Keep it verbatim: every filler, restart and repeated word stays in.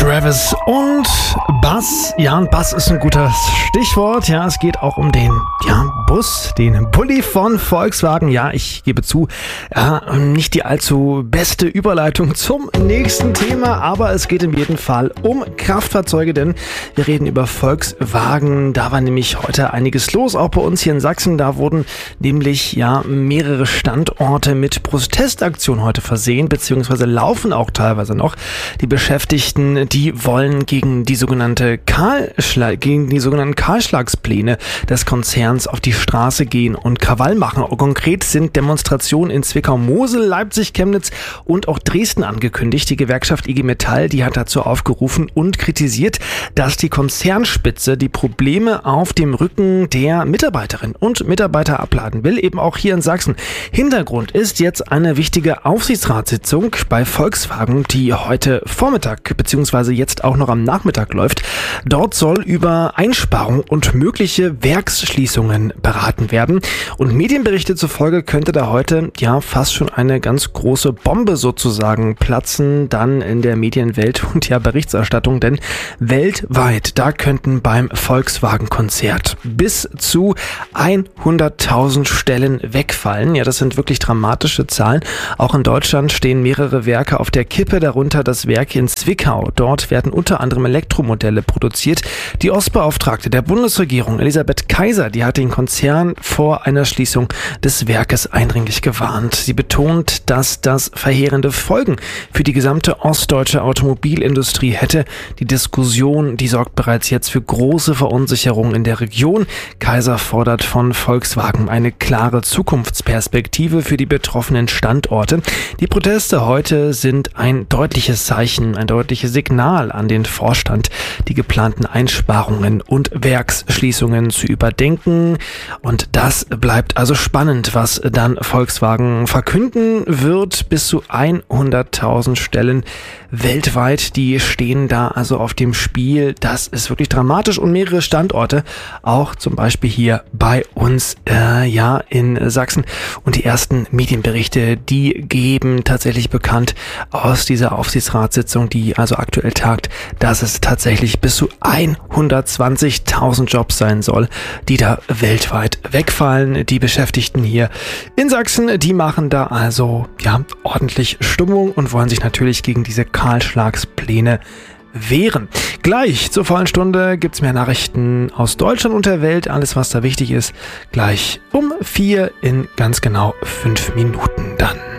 Travis und Bass. Ja, und Bass ist ein gutes Stichwort. Ja, es geht auch um den ja, Bus, den Bulli von Volkswagen. Ja, ich gebe zu, ja, nicht die allzu beste Überleitung zum nächsten Thema, aber es geht in jedem Fall um Kraftfahrzeuge, denn wir reden über Volkswagen. Da war nämlich heute einiges los, auch bei uns hier in Sachsen. Da wurden nämlich ja mehrere Standorte mit Protestaktionen heute versehen, beziehungsweise laufen auch teilweise noch. Die Beschäftigten, die wollen gegen die sogenannte Kahlschla- gegen die sogenannten Kahlschlagspläne des Konzerns auf die Straße gehen und Krawall machen. Konkret sind Demonstrationen in Zwickau-Mosel, Leipzig, Chemnitz und auch Dresden angekündigt. Die Gewerkschaft I G Metall, die hat dazu aufgerufen und kritisiert, dass die Konzernspitze die Probleme auf dem Rücken der Mitarbeiterinnen und Mitarbeiter abladen will, eben auch hier in Sachsen. Hintergrund ist jetzt eine wichtige Aufsichtsratssitzung bei Volkswagen, die heute Vormittag bzw. jetzt auch noch am Nachmittag läuft. Dort soll über Einsparungen und mögliche Werksschließungen beraten werden. Und Medienberichte zufolge könnte da heute ja fast schon eine ganz große Bombe sozusagen platzen, dann in der Medienwelt und ja Berichterstattung, denn weltweit, da könnten beim Volkswagen-Konzert bis zu hunderttausend Stellen wegfallen. Ja, das sind wirklich dramatische Zahlen. Auch in Deutschland stehen mehrere Werke auf der Kippe, darunter das Werk in Zwickau. Dort werden unter anderem Elektromodelle produziert. Die Ostbeauftragte der Bundesregierung, Elisabeth Kaiser, die hat den Konzern vor einer Schließung des Werkes eindringlich gewarnt. Sie betont, dass das verheerende Folgen für die gesamte ostdeutsche Automobilindustrie hätte. Die Diskussion, die sorgt bereits jetzt für große Verunsicherung in der Region. Kaiser fordert von Volkswagen eine klare Zukunftsperspektive für die betroffenen Standorte. Die Proteste heute sind ein deutliches Zeichen, ein deutliches Signal an den Vorstand, die geplanten Einsparungen und Werksschließungen zu überdenken. Und das bleibt also spannend, was dann Volkswagen verkünden wird. Bis zu hunderttausend Stellen weltweit, die stehen da also auf dem Spiel. Das ist wirklich dramatisch und mehrere Standorte, auch zum Beispiel hier bei uns äh, ja in Sachsen. Und die ersten Medienberichte, die geben tatsächlich bekannt aus dieser Aufsichtsratssitzung, die also aktuell tagt, dass es tatsächlich bis zu hundertzwanzigtausend Jobs sein soll, die da weltweit wegfallen. Die Beschäftigten hier in Sachsen, die machen da also ja ordentlich Stimmung und wollen sich natürlich gegen diese Kahlschlagspläne wehren. Gleich zur vollen Stunde gibt's mehr Nachrichten aus Deutschland und der Welt. Alles, was da wichtig ist, gleich um vier in ganz genau fünf Minuten dann.